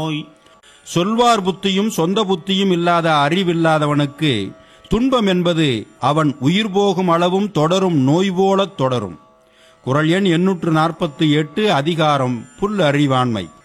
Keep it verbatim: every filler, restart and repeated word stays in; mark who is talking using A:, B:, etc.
A: நோய்.
B: சொல்வார் புத்தியும் சொந்த புத்தியும் இல்லாத அறிவில்லாதவனுக்கு துன்பம் என்பது அவன் உயிர் போகும் அளவும் தொடரும் நோய் போலத் தொடரும். குறள் எண் எண்ணூற்று நாற்பத்தி எட்டு, அதிகாரம் புல் அறிவாண்மை.